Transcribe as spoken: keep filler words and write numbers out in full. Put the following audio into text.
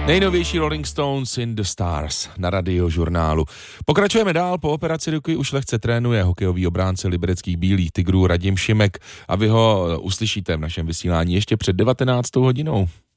Nejnovější Rolling Stones in the Stars na Radiožurnálu. Pokračujeme dál, po operaci ruky už lehce trénuje hokejový obránce libereckých Bílých Tigrů Radim Šimek a vy ho uslyšíte v našem vysílání ještě před devatenáctou hodinou.